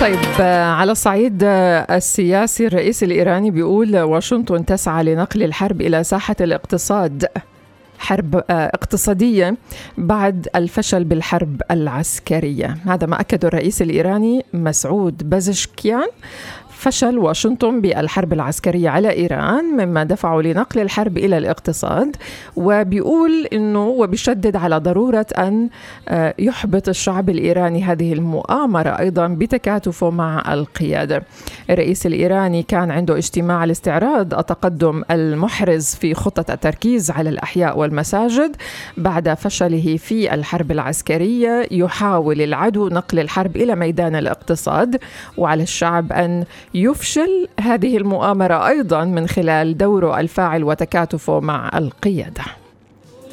طيب، على الصعيد السياسي الرئيس الإيراني بيقول واشنطن تسعى لنقل الحرب إلى ساحة الاقتصاد، حرب اقتصادية بعد الفشل بالحرب العسكرية. هذا ما أكده الرئيس الإيراني مسعود بازشكيان. فشل واشنطن بالحرب العسكرية على إيران مما دفعه لنقل الحرب إلى الاقتصاد، وبيقول إنه وبيشدد على ضرورة أن يحبط الشعب الإيراني هذه المؤامرة أيضا بتكاتفه مع القيادة. الرئيس الإيراني كان عنده اجتماع لاستعراض التقدم المحرز في خطة التركيز على الأحياء والمساجد بعد فشله في الحرب العسكرية. يحاول العدو نقل الحرب إلى ميدان الاقتصاد، وعلى الشعب أن يفشل هذه المؤامرة أيضا من خلال دوره الفاعل وتكاتفه مع القيادة.